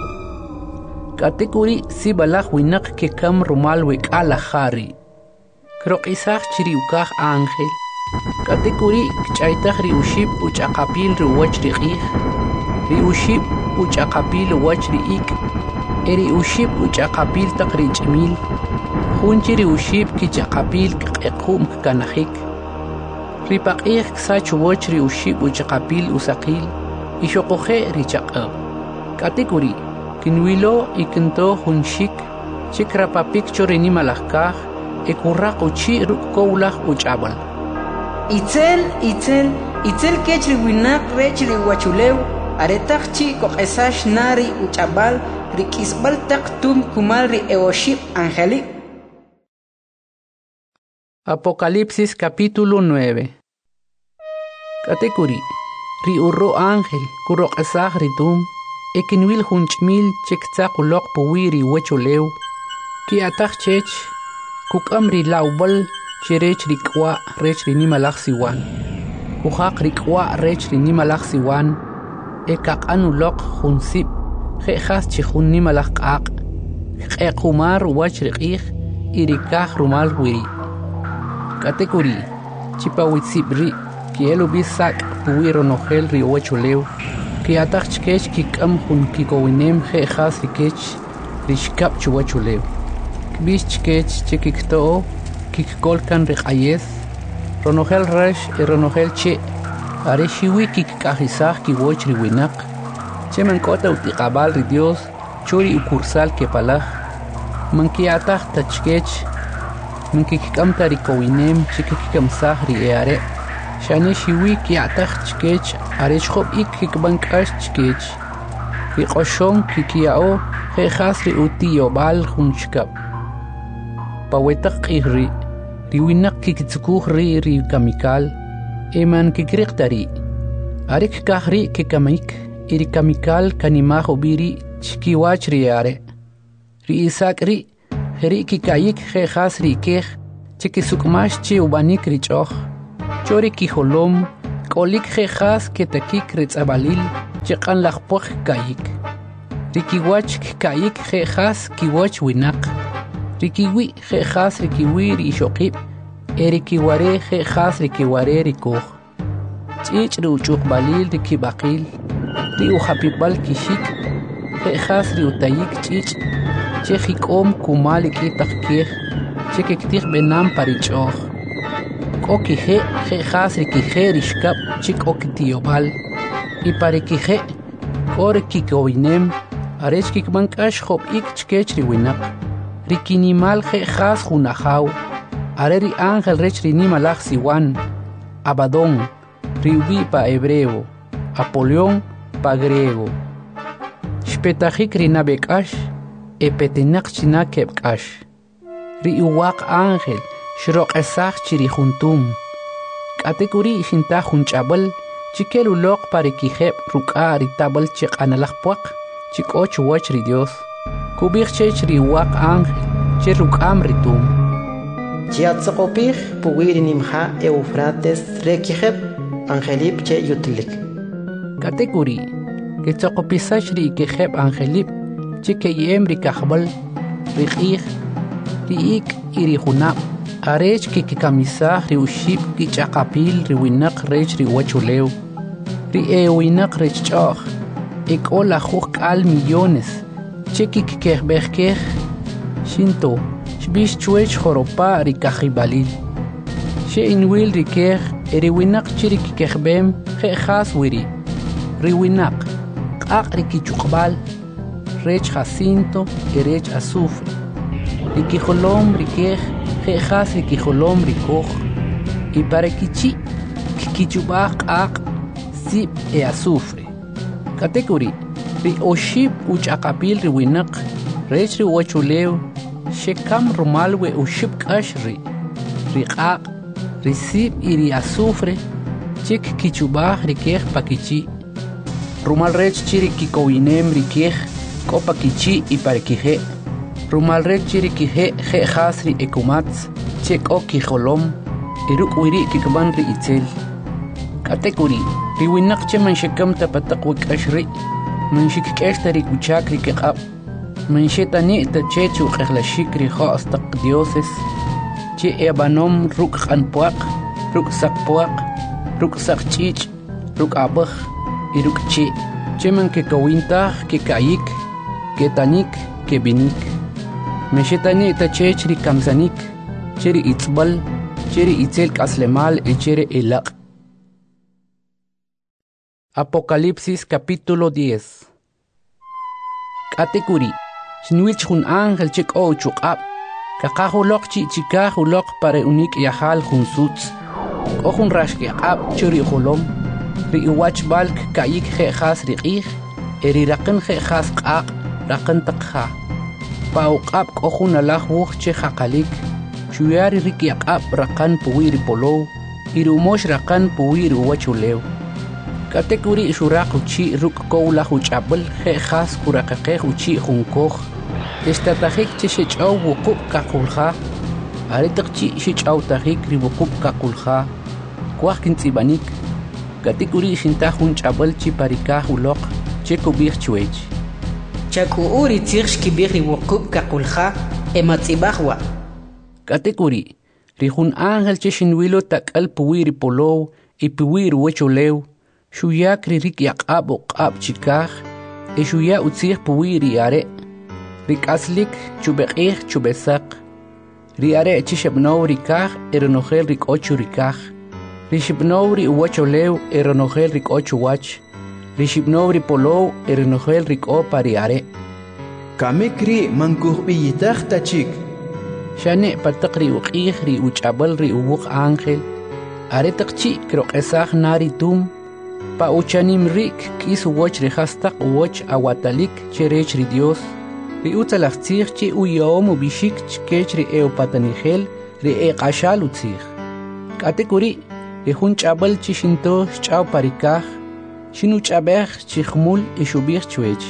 Speaker 1: Katekuri sibalach winak kekam rumal wek alajari. Krok isach chiriukaj ángel. Katekuri kchaitaj ri uship uchakapil ri wach ri qij. Ri uship uchakapil wach ri ik. Eri uship uchakapil tak ri chmil. Junchi ri uship kichakapil kqequm kanajik. Ripaqih ksach woch ri uship uchakapil usaqil, ishokoje richaqab. Katekuri, kinwilo ikinto hunshik, chikrapapik chorini malakaj, ekurraq uchi rukkowlaj uchabal.
Speaker 4: Itzel kech ri winak rech ri wachulew, aretaq chi koqesash nari uchabal, ri kisbal taq tum kumal ri eoship angelik.
Speaker 1: Apocalipsis capítulo 9. Katekuri, ri urro ángel, kurok esah ritum, ekinwil hunchmil chektzak ulok puwiri wechuleu, ki atach chech, kukam ri laubal, cherech ri kwa rech ri nimalach siwan, kujak ri kwa rech ri nimalach siwan, ekak anulok hunsip, jejas chihun nimalach kak, ekumar wach riqih, irikaj rumal wiri. Katekuri, chipawitsibri, kielo bisak puwiro nogel ri wachuleu, ki atach chkech kikam hun kikowinem jejas rikech, rishkap chuwachuleu. Kbish chkech chikikto, kikkolkan riqayes, ronogel resh ronogel che, areshiwi kikajisaj kiwoch ri winak, che mankota utiqabal ri Dios, chori ukursal kepalaj, mankiatach tachkech, mankikikam tarikowinem chikikam ri eare, shane shiwi kiatach chkech, areshkop ik kikbankash chkech, kikoshom kikiao, jejas ri utiyobal hunchkap. Pawetak ihri, riwinak kikitsukuh ri kamikal, eman kikriktari. Arik kahri kikamik, iri kamikal kanimaho biri chkiwach riare. Ri isak ri, heri kikayik jejas ri kej, Chiki sukmash chi ubanik richoch. Chori ki holom, kolik jejas que takik ritzabalil, chekan lachpoch kayik. Rikiwach kayik jejas kiwach winak. Rikiwi jejas rikiwi rishokip, erikiware jejas rikiware rikoch. Chich riuchuk balil rikibakil, riuhapipal kishik, jejas riutayik chich, chejikom kumalik itakkir, chekiktik benam parichoch. Okije, jejas rikije rishkap, chik okitiobal, y parikije, kore kikowinem, arech kikmankash hop ik chkech riwinak, rikinimal jejas junajau, areri ángel rech rinimalach siwan, Abadón, riwi pa hebreo, Apolión pa griego. Shpetajik rinabekash, epetenak chinakebkash. Riuwak ángel, Shrok esach chiri juntum. Katekuri shinta junchabal, chikelu lok parikijeb ruka ritabal chik analakpuak, chik och wach ri Dios. Kubik chech riwak ángel, che rukam ritum.
Speaker 8: Chiatzakopich puwiri nimha Eufrates rekijeb angelip che yutlik.
Speaker 1: Katekuri, que tsokopisach ri ikejeb angelip, chike yem rikajbal, rikij, riik irijunab. Arech kikamisah riuship kichakapil riwinak rech riwachuleu. Riwinak rech choch. Ekola juk al millones. Chekik kehbehkeh. Shinto. Shbish chuech joropa rikajibalil. She inwil rikeh. Riwinak chirik kehbem. Jejas wiri. Riwinak. Kak rikichukbal. Rech jacinto. Rech azufre. Rikijolom rikeh. Jejas rikijolom rikoch, y para kichi, kikichubach ak, sip e azufre. Katekuri, ri oshib uchakapil riwinak, rech ri wachuleu, shekam rumalwe ushib kashri, ri ak, ri sip y ri azufre, chik kichubach rikech pakichi. Rumal rech chiri kikowinem rikech, ko pakichi y para kije. Rumal rech chiri kije jejas ri ekumats, chek o kijolom, iruk wiri kikban ri itzel. Katekuri, ri winak che man shekam tapatak wik ashri, man shikikeshta ri kuchak ri kekab, man shetani ta chechu kehlashik ri hoostak dioses, che ebanom ruk anpuak, ruk sakpuak, ruk sakchich, ruk abach, iruk che man kekawintah, kekayik, ketanik, kebinik. Meshetani ta cheri kamzanik, cheri itzbal, cheri itzel kaslemal y cheri elak. Apocalipsis capítulo 10. Katekuri, shinwich hun ángel chik o chukab, kakahulok chikahulok para unik yahal hun suts, o hun rashkiab cheri holom, ri iwach balk kayik jejas riqih, eri raqin jejas qaq, raqin taqha. Pauqab kohun alah wuch che hakalik, chuyari rikiaqab rakan puwiri polow, irumosh rakan puwiri wachuleu. Katekuri shurak uchi ruk kowla huchabal, jejas kurakakeh uchi junkoh, estatajik che shechaw wukub kakulha, aritak chi shechaw tajik riwukub kakulha, kwahkin tsibanik, katekuri shintahun chabal chi parikah ulok, che kubir chuech.
Speaker 4: Chakuuri tirsh kibiri wukub kakulha ematzibahwa.
Speaker 1: Katekuri, rihun ángel cheshinwilo takal puwiri polow y puwiri wechuleu, shuyak ririk yakab uqab chikah, e shuya utzih puwiri are, rik aslik chubekih chubesak, ri are chishabnow rikah eronogel rik ochu rikah, rishibnow ri uwachuleu eronogel rik ochu wach, Rishibnobri polo erenogel riko pariare.
Speaker 5: Kamekri mankuhbiyitach tachik.
Speaker 1: Shane patakri uqihri uchabalri uwuk ángel. Are takchi krok esach nari tum. Pa uchanim rik kis uwach rehastak uwach awatalik cherech ri Dios. Ri utalachtzich chi uyom ubishik chkech ri eopatanigel ri eqashal utzich. Katekuri ri hun chabal chi shinto chaw parikah. Shinu chabech chikhmul ishubich chuech.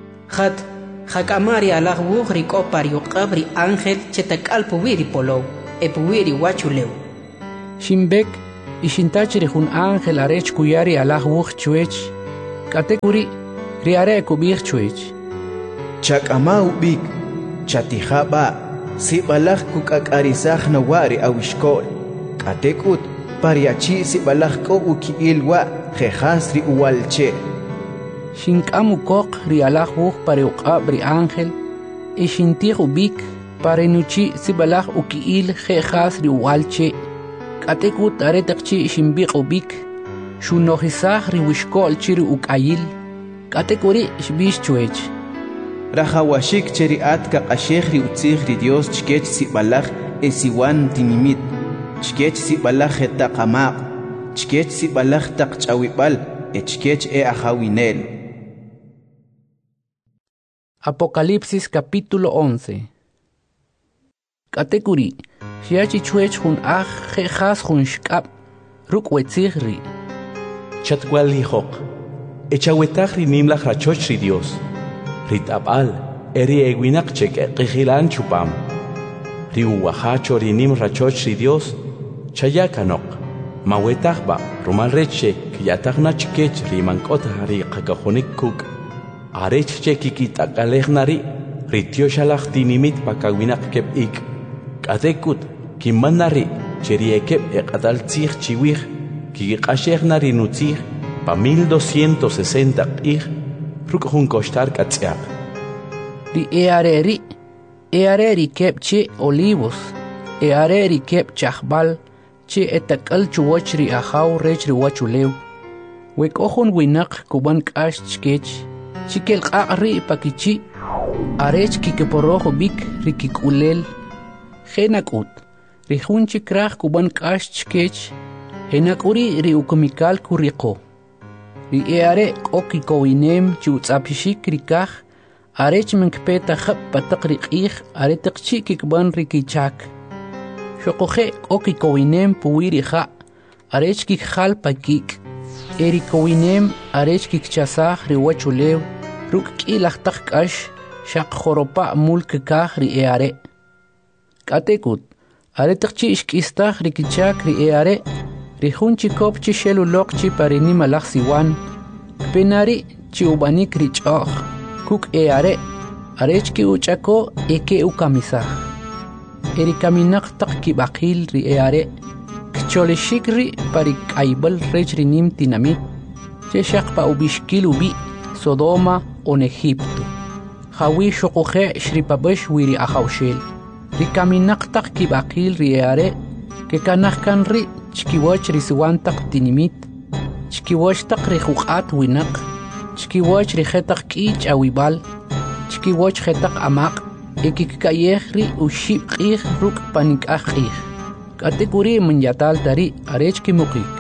Speaker 4: Hakamari alah wuch riko pariuqabri ángel chetakal puwiri polow. epuwiri wachulew.
Speaker 1: Shimbek ishintachri jun ángel arech kuyari alaj wuj chuech. Katekuri riare kubij chuech.
Speaker 9: Chakama ubik chatijaba sibalaj kukakarisaj nawari awishkol. Katekut pariachi sibalaj ko ukiilwa jejasri uwalche.
Speaker 1: Shinkamu kok ri alaj wuj pare uqab ri ángel. Ishintij ubik pare nuchi sibalaj ukiil jejas ri uwalche. Katekut aretakchi shimbiq ubik. Shunojisaj ri wishkol chiri ukayil. Katekuri shbish chuech.
Speaker 9: Rajawashik cheri atka qashej ri utzij ri Dios chkech sibalaj esiwan tinimit. Chkech sibalaj etaqamaq. Chkech sibalaj taqchawibal chkech ajawinel.
Speaker 1: Apocalipsis capítulo 11. Katekuri shiachi chuech jun aj jejas jun shkab ruk wetzij ri.
Speaker 10: Chatwal hijok. Echawetaj ri nimlaj rachoch ri Dios. Ritabal eri eguinak chek eqijilan chupam. Ri uwahacho ri nim rachoch ri Dios. Chayakanok. Mawetajba rumal reche kiyatajna chkech ri mankota ri qakajonik kuk. Arech chekikit akalejnari ri tioshalaj tinimit pakawinak kep ik. Katekut kimanari cheri ekep eqatal tzij chiwij. Kiqashejnari nutzij pa 1260 q'ij ruk' jun koxtar katz'yaq.
Speaker 1: Ri eareri kep che olivos, eareri kep chajbal, che etak'al chuwach ri ajaw rech ri wachulew. Wek'ojun winaq kuban k'ax chkech, chikel q'aq ri pakichi, arech kikeporoj ubik ri kik'ulel. Jenak'ut, ri jun chikraj kuban k'ax chkech, Henakuri ri ukumikal kuriko. Ri eare kokikowinem chi utzapishik rikaj, arech menkpeta jab patak riqij, aretak chikikban rikichak. Shokoje kokikowinem puwiri ja, arech kikhal pakik. Erikowinem arech kikchasaj ri wachulew, ruk kilachtak kash, shak joropa mulkikaj ri eare. Katekut, aretak chishkistaj rikichak ri eare, Rijun chikop chi shelulok chi parini malak siwan. Penari chi ubanik richoj. Kuk eare. Arech ki uchako eke ukamisaj. Erikaminak tak kibakil ri eare. Kcholeshik ri parik aibal rech rinim tinamit. Cheshak pa ubishkil ubi Sodoma on Egipto. Hawi shokoje shripabesh wiri ahawshel. Rikaminak tak kibakil ri eare. Kekanahkan ri Chkiwach risiwantak tinimit, chkiwach tak rijuqat winak, chkiwach rijetak k'ich awibal, chkiwach jetak amaq, ekikayej ri ushib q'ij ruk panik'aj q'ij. Katekuri manyatal tari arech kimukik.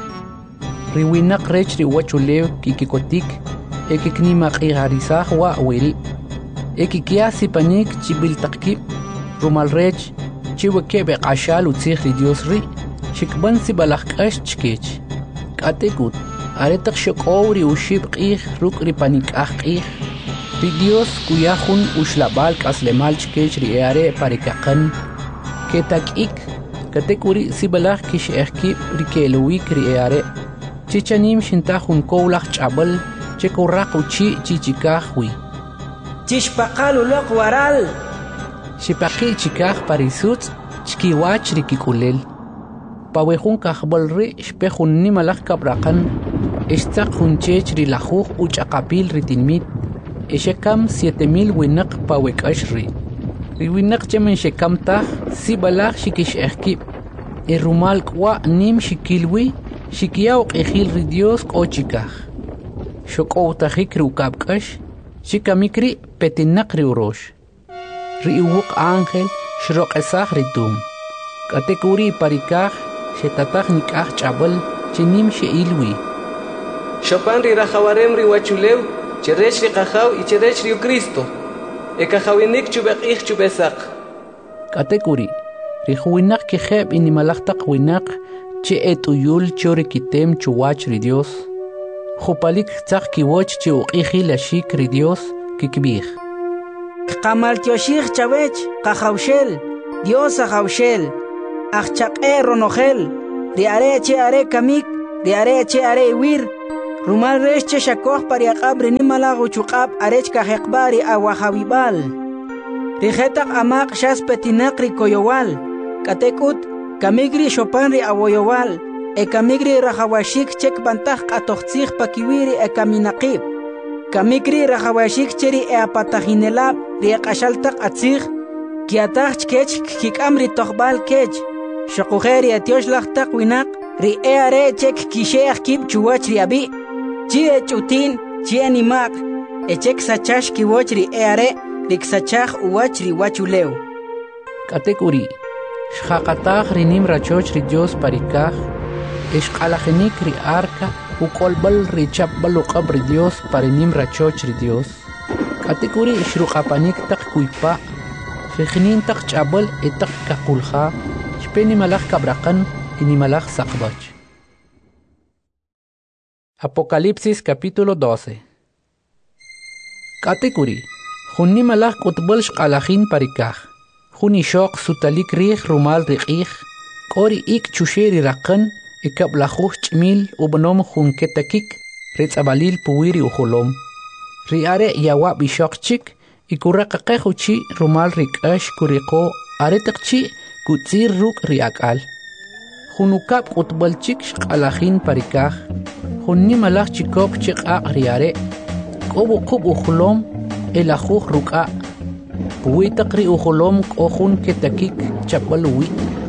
Speaker 1: Riwinak rech riwachulew kikikotik, ekiknima q'ij wa wiri. Ekikia sipanik chibiltakib, rumal rech, chiwekebe qashal utzij ri Dios ri, Shikban sibalaj k'ax chkech. Katekut, aretak shokowri ushib q'ij ruk' ri panik'aj q'ij. Ri Dios kuyajun uxlabal k'aslemal chkech ri eare parikaqan. Ketak'ik, katekuri sibalaj kix'ejkib ri kelowik ri eare. Chichanim shintajun kowlaj ch'abal, chekurraq uchi chichikaj wi.
Speaker 4: Chishpaqal uloq waral.
Speaker 1: Shipaqi chikaj parisutz, chkiwach ri kikulel. Pawejun kajbal ri shpejun nimalaj kabraqan, eshtzaq jun chech ri lajuj uchaqapil ri tinmit, eshekam 7000 winaq pawek'ax ri. Ri winaq chemen shekam taj, sibalaj shikix'ejkib. Rumal k'wa nim shikilwi, shikiyaw q'ijil ri Dios k'o chikaj. Xok'owtajik ri ukabk'ax, shikamik ri petinaq ri urox. Ri iwuq ángel shroq'esaj ri tum. Katekuri parikaj, shetataj nik'aj ch'abal, chinim she'ilwi.
Speaker 6: Shopan ri rajawarem ri wachulew, cherech ri qajaw y cherech ri Cristo. Ekajawinik chubeq'ij chubesaq.
Speaker 1: Katekuri, ri juwinak kijeb inimalajtaq winak, che etuyul chori kitem chuwach ri Dios. Jupalik tzaq kiwoch che uq'ijil ashik ri Dios kikbij.
Speaker 4: Qamal tioshik chawech, qajawshel, Dios ajawshel. achchaq'e ronojel, ri are che are kamik, ri are che are wir, rumal resh che shakoj pariaqab ri nimalago chuqab arech kajeqbari awahawibal. Ri jetaq amaq shas petinak ri koyowal, katekut kamigri shopan ri awoyowal, e kamigri rajawashik chek bantaj qatoqtzij pakiwiri e kaminaqib. Kamigri rajawashik cheri e apatajinelab ri qashaltaq atzij, kiataj chkech kikam ri toqbal kech. Shokujeri etiosh laqtaq winak ri e are chek kisheaj kib chuwach ri abi. Chi e chutin, chi e nimaq, e chek sachash kiwoch ri e are ri ksachaj uwach ri wachuleu.
Speaker 1: Katekuri, shqaqataj ri nim rachoch ri Dios parikaj, ishqalajinik ri arca, ukolbal ri chapbal uqab ri Dios parinim rachoch ri Dios. Katekuri ishruqapanik taq kuypa, shijnin taq chabal e taq kakulja, shpeni malaj kabraqan y ni malaj saqbach. Apocalipsis capítulo 12. Katekuri, junni malaj kutbol shqalajin parikaj, juni shoq sutalik rij rumal riqij, kori ik chusheri raqan, ikablajuj chmil ubnom jun ketakik, ritzabalil puwiri ujolom. Riare yawa bishok chik, ikuraqaqej uchi rumal rikash kuriko, aretaqchi kutzir ruk riakal. Junukab kutbol chik shqalajin parikaj, junni malaj chikop chiqaq riare, kobu kub ujolom, elajuj ruka, puwitaq ri ujolom kojun ketakik chapbaluwi.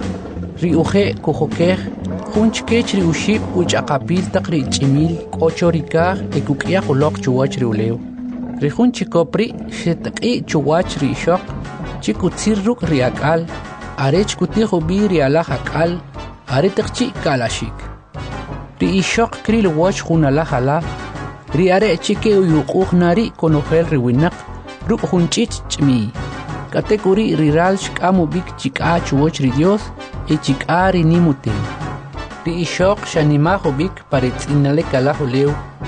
Speaker 1: Ri uje kujokej, jun chkech ri ushib uchaqapil taq ri ch'imil k'ocho rikaj ekuk'yaj uloq chuwach ri ulew. Ri jun chikopri xetaq'i chuwach ri ixoq, chikutzir ruk' ri ak'al, are chkutij ubi ri alaj ak'al, are taqchi kalaxik. Ri ixoq kri lwoch jun alaj alaj, ri are chike uyuq'uj nari konojel ri winaq, ruk' jun ch'ich ch'miy. Katekuri ri ral xk'am ubik chik'a chuwach ri Dios, e chik'a ri nimutin. Ri ixoq xanimaj ubik paritz'inale kalaj ulew,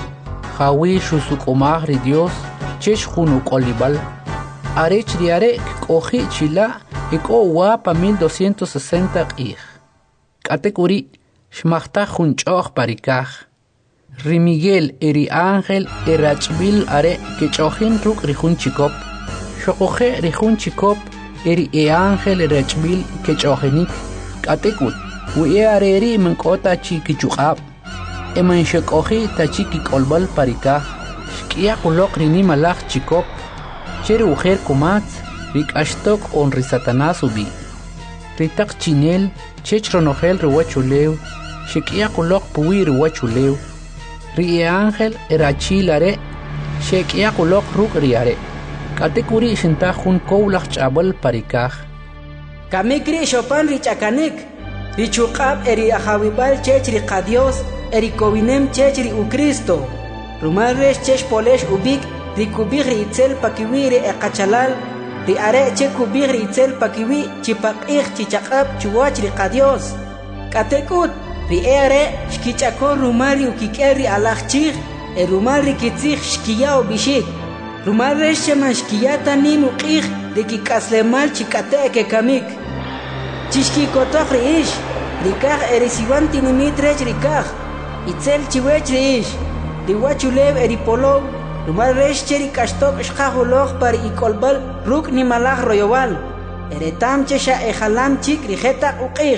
Speaker 1: jawi xusuq'umaj ri Dios, chex jun uq'olibal. Arech ri are k'oji chila ik'o wa pa 1260 q'ij. Katekuri xmajtaj jun ch'oj parikaj. Ri Miguel e ri ángel e rach'bil are kech'ojin ruk' ri jun chikop. Xoquje ri jun chikop e ri e ángel e rach'bil kech'ojinik. Katekut wi e areri mink'ota chi kichuq'ab, e manxek'oji ta chi kik'olbal parikaj, xk'iyaq uloq ri nimalaj chikop, che ri ujer kumatz, ri k'axtok on ri Satanás ubi. Ri taq chinel, chech ronojel ri wachulew, xek'iyaq uloq puwi ri wachulew. Ri e ángel e rachil are, xek'iyaq uloq ruk' ri are. Katekuri xintaj jun kowlaj ch'abal parikaj.
Speaker 4: Kamikri shopan ri ch'akanik, ri chuq'ab eri ajawibal chech ri qadios, eri kowinem chech ri uCristo. Rumal resh chech polesh ubik, ri kubij ri itzel pakiwi ri eqachalal, ri are che kubij ri itzel pakiwi chipaq'ij chichaq'ab chuwach ri qadios. Katekut, ri e are xkich'akon rumal ri ukik'el ri alaj chij, e rumal ri kitzij xkiya ubishik. Rumal resh cheman xkiyata nim uq'ij ri kik'aslemal chik'ate' kekamik. Chixkikotoj ri ix, rikaj eri siwan tinimit rech rikaj, itzel chiwech ri ix, ri wachulew eri polow, rumal resh che ri k'axtok xqaj uloj pari ikolbal ruk' nimalaj royowal, eretam che xa ejalam chik ri jetaq uq'ij.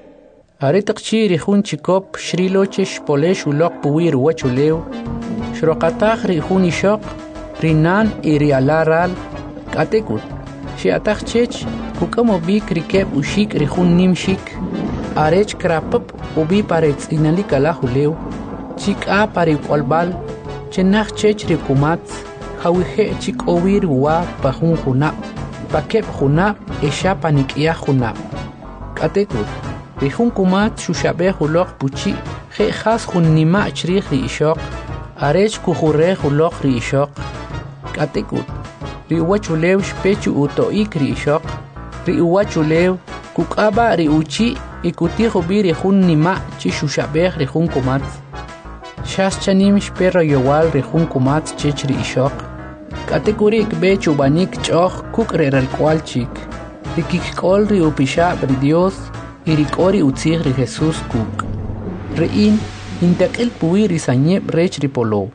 Speaker 1: Are taqchi ri jun chikop xrilo che xpolex uloq puwi ri wachulew, xroqataj ri jun ixoq, ri nan y ri alaral, katekut. Xiataj chech, kukam ubik rikeb ushik ri jun nim shik, arech krapap ubi paretz'inali kalaj ulew, chik'a pari k'olbal, chenaj chech ri kumatz, jawije chik'owi ri wa pa jun junab, pa keb junab e xa panik'iyaj junab. Katekut, ri jun kumatz xuxabej uloq puchi, je jas jun nima' chrij ri ixoq, arech kujurej uloq ri ixoq. Katekut, ri wachulew xpechu uto'ik ri ixoq, ri wachulew kuk'aba ri uchi y kutij ubi ri jun nima' chi xuxabej ri jun kumatz. Xas chanim xpe royowal ri jun kumatz chech ri ixoq. Katekuri ikbe chubanik ch'oj kuk' re ralk'wal chik, ri kik'ol ri upixab' ri Dios irikori utzig ri Jesús kuk. Rein intakil puwi risañeb rech ripolo.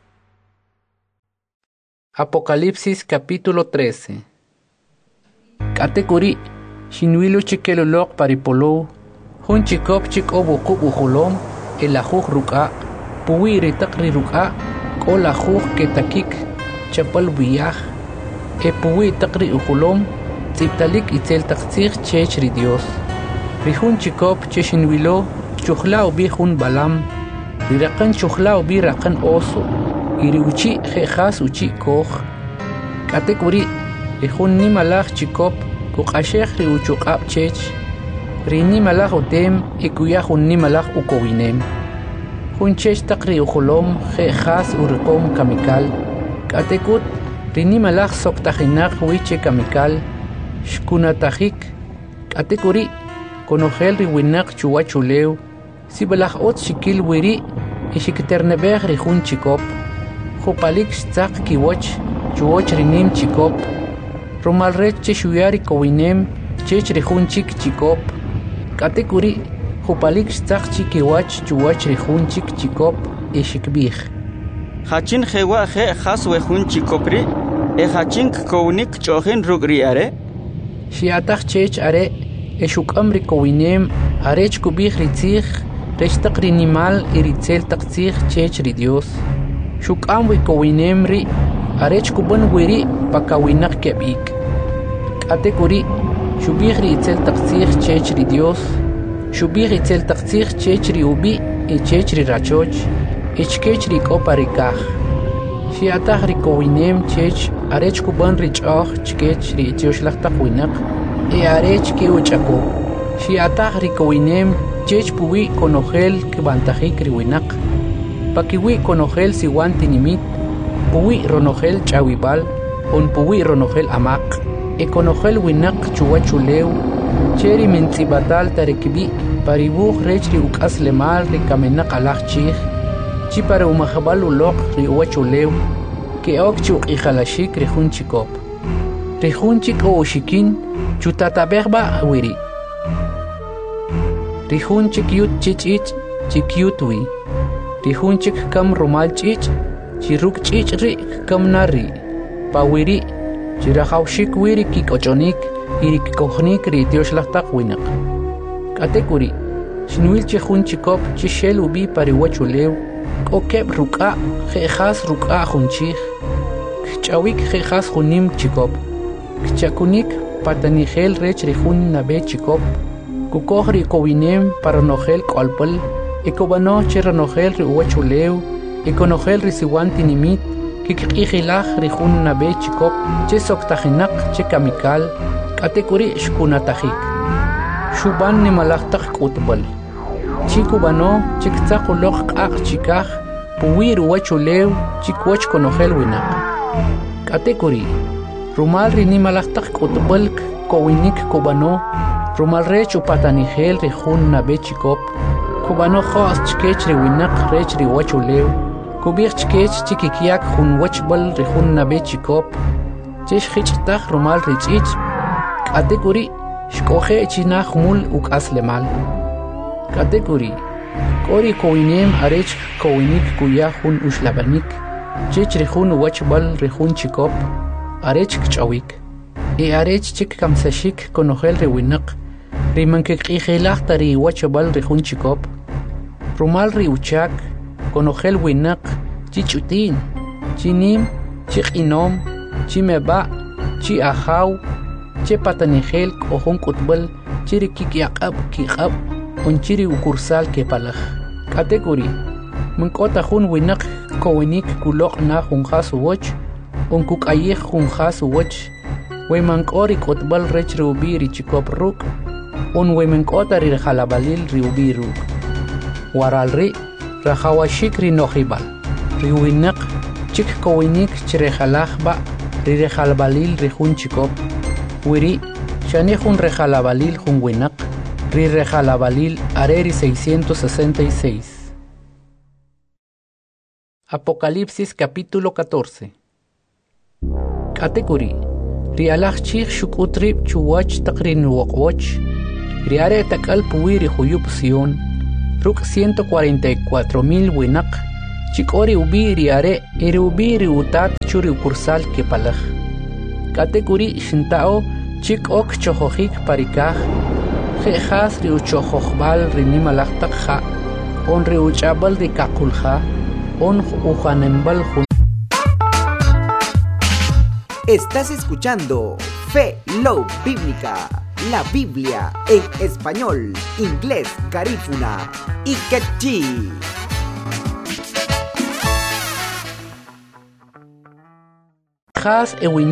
Speaker 1: Apocalipsis capítulo 13. Katekuri shinwilu chikelolok paripolo. Hun chikop chikobu kubujulom el ajuj ruka. Puwi ritakri ruka. Kol ajuj ketakik chapal biyaj. E puwi takri ujulom. Tziptalik itzel takzig chech ri Dios. Rihun chikop cheshinwilo chujla ubi hun balam. Rirakan chujla ubi rakan oso. Iri uchi jejas uchi koj. Katekuri rihun ni malach chikop kukashech ri uchukab chech. Rini malach udem ikuya hun ni malach ukowinem. Hun chech takri ujulom jejas urikom kamikal. Katekut rini malach soktajinak wiche kamikal. Shkunatajik. Katekuri konogel ri winak chuachuleu. Sibalach ot shikil wiri ishikiternebej rihun chikop. Jupalik shtzak kiwoch chuoch rinim chikop. Romalrech cheshuyari kowinem chech rihun chik chikop. Katekuri jupalik shtzak chikiwach chuoch rihun chik chikop ishikbij.
Speaker 3: Hachin jewa je jas wejun chikopri e hachin kownik chohin rugri are.
Speaker 1: Shiatach chech are eshukam rikowinem arech kubij ritzig rech takrinimal iritzel takzig chech ri Dios. Shukam wikowinem ri arech kuban wiri pakawinak kebik. Katekuri shubij ritzel takzig chech ri Dios. Shubij ritzel takzig chech ri ubi e chech ri rachoch. Echkech ri koparikaj. Shiatach rikowinem chech arech kuban richach chkech ri tioshlastak winak. E arech ke uchako. Shiatach rikowinem chech puwi konogel kibantajik ri winak. Pakiwi konogel siwan tinimit. Puwi ronogel chawibal. On puwi ronogel amak. E konogel winak chuachuleu. Cheri mentzibatal tarekibi. Paribuj rech ri ukas lemal ri kamenak alach chich. Chi para umajabal ulok ri uachuleu. Ke ok chuk ijalashik ri hun chikop. Ri hun chik o ushikin chutatabegba wiri. Ri hun chik yut chichich chikyutwi. Ri hun chik kam rumal chich chiruk chich ri kam nari. Pa wiri chirajawshik wiri kikochonik iri kikochnik ri tioshlahtak winak. Katekuri shinwil chi hun chikop chishel ubi pariwachuleu. Kokeb ruka jejas ruka junchich. Kchawik jejas junim chikop. Kchakunik patanigel rech rihun nabe chikop. Kukoj rikowinem paranogel kolpal. Ekobano cheranogel riuachuleu. Ekonogel risiwan tinimit. Kikijilaj rihun nabe chikop. Che soktajinak che kamikal. Katekuri shkunatajik. Shuban nimalachtak kutbal. Chikubano chiktzaqulok q'aq chikaj puwi ruwachuleu chikwach konogel winak. Katekuri rumal rinimalajtak k'utb'alk kowinik kubano rumal rech upatanigel rihun nabe chikop kubano jo'as chkech ri winak rech riwachuleu kubij chkech chikikyak jun wachb'al rihun nabe chikop chesh jich'taj rumal rich'ich. Katekuri shk'oje chinaj mul uk'as lemal. Katekuri kori kowinem arech kowinik kuya jun ushlabanik chech rihun wachbal rihun chikop arech kchawik e arech chik kamsashik konogel riwinak rimankikijilaj tari wachbal rihun chikop rumal riuchak konogel winak chichutin chinim chiqinom chimeba chi ajaw che patanigel k'ojun k'utbal chirikikyaq'ab kiq'ab onchiri ukursal kepalaj. Katekuri munkota jun winak kowinik kulok na jun jas uwoch onkukayej jun jas uwoch wemankori kotbal rech riubi ri chikop ruk on wemankota ri jalabalil riubi ruk waralri rajawashik ri nojibal ri winak chik kowinik chirejalajba ri rejalabalil ri jun chikop wiri shani jun rejalabalil jun winak ri rejalabalil areri 666. Apocalipsis capítulo 14. Katekuri rialach chich shukutrib chuwach takrin wokwoch riare takal puwiri huyub Sion, ruk 144,000 winaq, chikori ubi riare eri ubi riutat churi ukursal kepalaj. Katekuri shintao chik ok chohojik parikaj, jejas riuchohojbal rinimalajtak ja, on riuchabal de kakulja, on ujanembal jun.
Speaker 11: Estás escuchando Fe Love Bíblica, la Biblia en español, inglés, garífuna y quechí.
Speaker 1: Jas